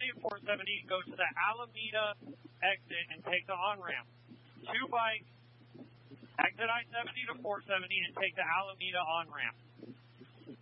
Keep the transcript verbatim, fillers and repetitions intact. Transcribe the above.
seventy and four seventy, go to the Alameda exit and take the on-ramp. Two bikes, exit I seventy to four seventy and take the Alameda on-ramp.